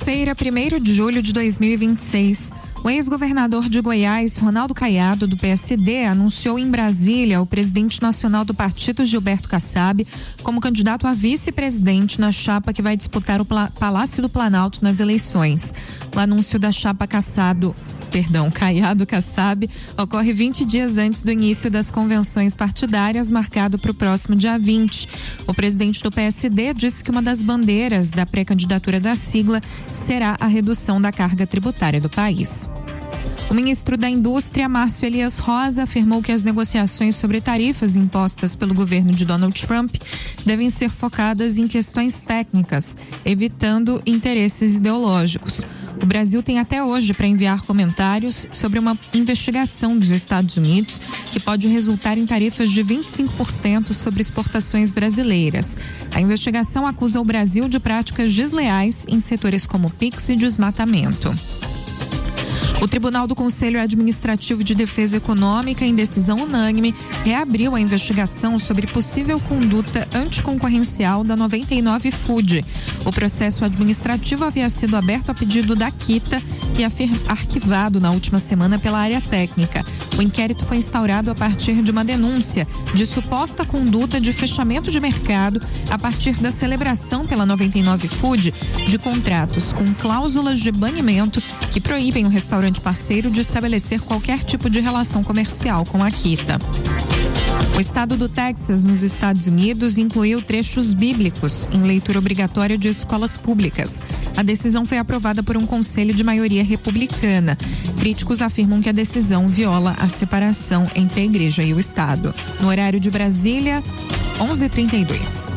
Quinta-feira, 1º de julho de 2026. O ex-governador de Goiás, Ronaldo Caiado, do PSD, anunciou em Brasília o presidente nacional do partido, Gilberto Kassab, como candidato a vice-presidente na chapa que vai disputar o Palácio do Planalto nas eleições. O anúncio da chapa Caiado-Kassab ocorre 20 dias antes do início das convenções partidárias, marcado para o próximo dia 20. O presidente do PSD disse que uma das bandeiras da pré-candidatura da sigla será a redução da carga tributária do país. O ministro da Indústria, Márcio Elias Rosa, afirmou que as negociações sobre tarifas impostas pelo governo de Donald Trump devem ser focadas em questões técnicas, evitando interesses ideológicos. O Brasil tem até hoje para enviar comentários sobre uma investigação dos Estados Unidos que pode resultar em tarifas de 25% sobre exportações brasileiras. A investigação acusa o Brasil de práticas desleais em setores como PIX e desmatamento. O Tribunal do Conselho Administrativo de Defesa Econômica, em decisão unânime, reabriu a investigação sobre possível conduta anticoncorrencial da 99 Food. O processo administrativo havia sido aberto a pedido da Quita e arquivado na última semana pela área técnica. O inquérito foi instaurado a partir de uma denúncia de suposta conduta de fechamento de mercado a partir da celebração pela 99 Food de contratos com cláusulas de banimento que proíbem o restaurante parceiro de estabelecer qualquer tipo de relação comercial com a Quita. O estado do Texas, nos Estados Unidos, incluiu trechos bíblicos em leitura obrigatória de escolas públicas. A decisão foi aprovada por um conselho de maioria republicana. Críticos afirmam que a decisão viola a separação entre a igreja e o estado. No horário de Brasília, 11h32.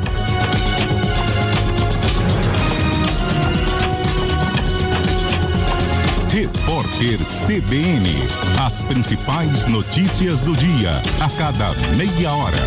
Repórter CBN. As principais notícias do dia, a cada meia hora.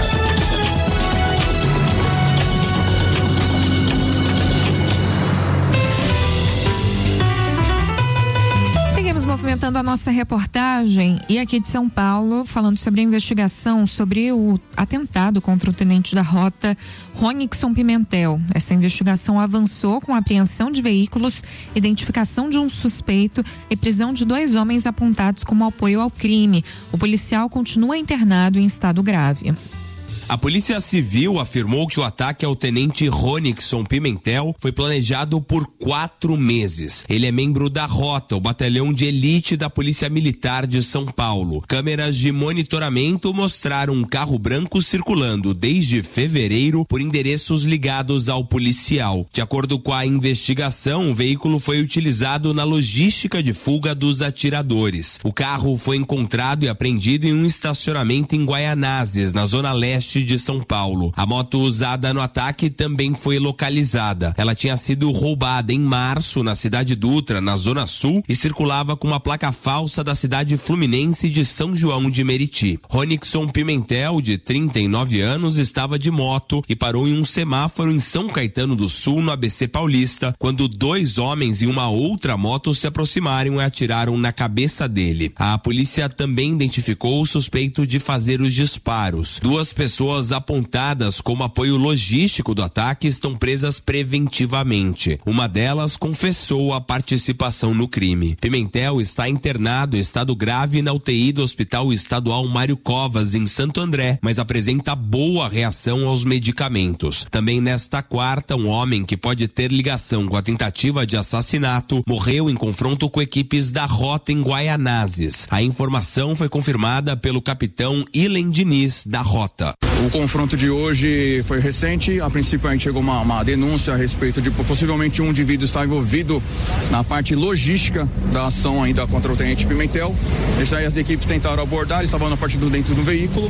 Seguimos movimentando a nossa reportagem e aqui de São Paulo, falando sobre a investigação sobre o atentado contra o tenente da rota, Ronixon Pimentel. Essa investigação avançou com a apreensão de veículos, identificação de um suspeito e prisão de 2 homens apontados como apoio ao crime. O policial continua internado em estado grave. A Polícia Civil afirmou que o ataque ao tenente Ronixon Pimentel foi planejado por 4 meses. Ele é membro da Rota, o batalhão de elite da Polícia Militar de São Paulo. Câmeras de monitoramento mostraram um carro branco circulando desde fevereiro por endereços ligados ao policial. De acordo com a investigação, o veículo foi utilizado na logística de fuga dos atiradores. O carro foi encontrado e apreendido em um estacionamento em Guaianazes, na zona leste de São Paulo. A moto usada no ataque também foi localizada. Ela tinha sido roubada em março na cidade Dutra, na Zona Sul, e circulava com uma placa falsa da cidade fluminense de São João de Meriti. Ronixon Pimentel, de 39 anos, estava de moto e parou em um semáforo em São Caetano do Sul, no ABC Paulista, quando 2 homens e uma outra moto se aproximaram e atiraram na cabeça dele. A polícia também identificou o suspeito de fazer os disparos. 2 pessoas apontadas como apoio logístico do ataque estão presas preventivamente. Uma delas confessou a participação no crime. Pimentel está internado em estado grave na UTI do Hospital Estadual Mário Covas, em Santo André, mas apresenta boa reação aos medicamentos. Também nesta quarta, um homem que pode ter ligação com a tentativa de assassinato morreu em confronto com equipes da Rota em Guaianazes. A informação foi confirmada pelo capitão Ilen Diniz, da Rota. O confronto de hoje foi recente. A princípio a gente chegou uma denúncia a respeito de possivelmente um indivíduo estar envolvido na parte logística da ação ainda contra o tenente Pimentel. Isso aí as equipes tentaram abordar, eles estavam dentro do veículo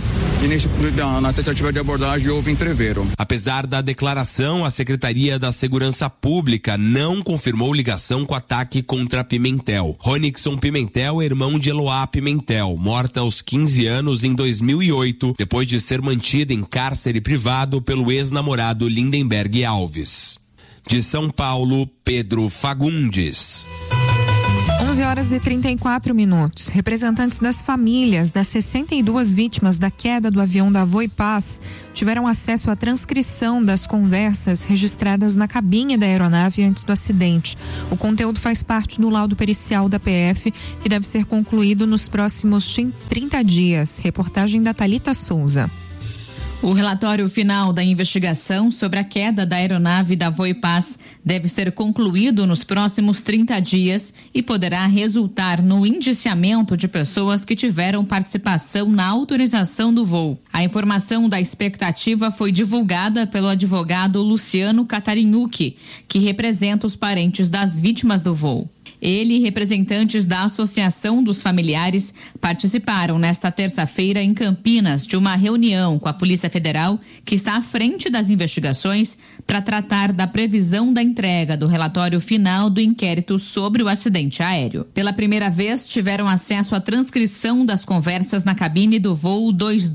e na tentativa de abordagem houve entreveiro. Apesar da declaração, a Secretaria da Segurança Pública não confirmou ligação com o ataque contra Pimentel. Ronixon Pimentel é irmão de Eloá Pimentel, morta aos 15 anos em 2008, depois de ser mantida em cárcere privado pelo ex-namorado Lindenberg Alves. De São Paulo, Pedro Fagundes. 11h34. Representantes das famílias das 62 vítimas da queda do avião da Voipaz tiveram acesso à transcrição das conversas registradas na cabine da aeronave antes do acidente. O conteúdo faz parte do laudo pericial da PF, que deve ser concluído nos próximos 30 dias. Reportagem da Thalita Souza. O relatório final da investigação sobre a queda da aeronave da Voipaz deve ser concluído nos próximos 30 dias e poderá resultar no indiciamento de pessoas que tiveram participação na autorização do voo. A informação da expectativa foi divulgada pelo advogado Luciano Catarinhucchi, que representa os parentes das vítimas do voo. Ele e representantes da Associação dos Familiares participaram nesta terça-feira em Campinas de uma reunião com a Polícia Federal, que está à frente das investigações, para tratar da previsão da entrega do relatório final do inquérito sobre o acidente aéreo. Pela primeira vez, tiveram acesso à transcrição das conversas na cabine do voo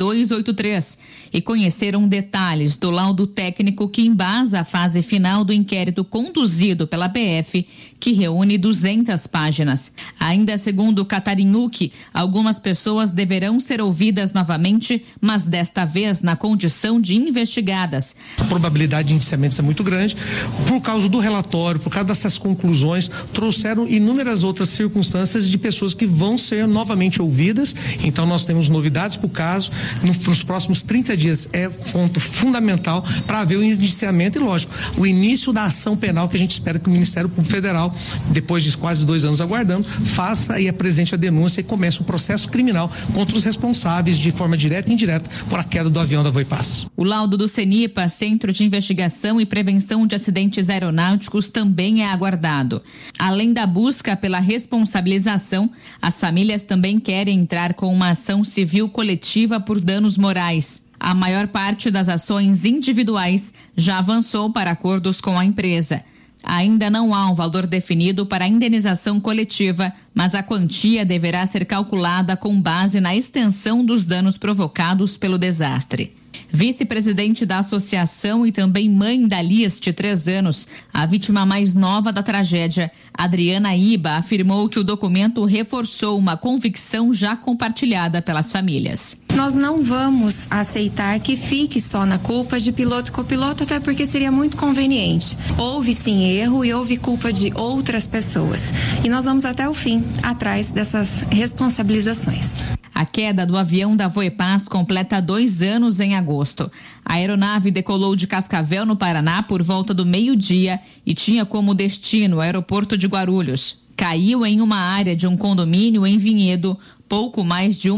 2283 e conheceram detalhes do laudo técnico que embasa a fase final do inquérito conduzido pela PF, que reúne 200 páginas. Ainda segundo Catarinhucchi, algumas pessoas deverão ser ouvidas novamente, mas desta vez na condição de investigadas. A probabilidade de indiciamentos é muito grande. Por causa do relatório, por causa dessas conclusões, trouxeram inúmeras outras circunstâncias de pessoas que vão ser novamente ouvidas. Então nós temos novidades para o caso. Nos próximos 30 dias é ponto fundamental para haver o indiciamento e, lógico, o início da ação penal que a gente espera que o Ministério Público Federal, depois de quase 2 anos aguardando, faça e apresente a denúncia e comece um processo criminal contra os responsáveis de forma direta e indireta por a queda do avião da Voipaz. O laudo do CENIPA, Centro de Investigação e Prevenção de Acidentes Aeronáuticos, também é aguardado. Além da busca pela responsabilização, as famílias também querem entrar com uma ação civil coletiva por danos morais. A maior parte das ações individuais já avançou para acordos com a empresa. Ainda não há um valor definido para a indenização coletiva, mas a quantia deverá ser calculada com base na extensão dos danos provocados pelo desastre. Vice-presidente da associação e também mãe da Lias, de 3 anos, a vítima mais nova da tragédia, Adriana Iba, afirmou que o documento reforçou uma convicção já compartilhada pelas famílias. Nós não vamos aceitar que fique só na culpa de piloto e copiloto, até porque seria muito conveniente. Houve sim erro e houve culpa de outras pessoas. E nós vamos até o fim, atrás dessas responsabilizações. A queda do avião da Voipaz completa 2 anos em agosto. A aeronave decolou de Cascavel, no Paraná, por volta do meio-dia e tinha como destino o aeroporto de Guarulhos. Caiu em uma área de um condomínio em Vinhedo, pouco mais de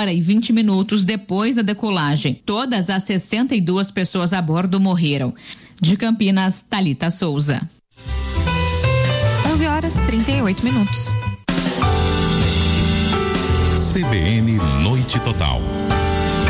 1h20 depois da decolagem. Todas as 62 pessoas a bordo morreram. De Campinas, Thalita Souza. 11h38. CBN Noite Total.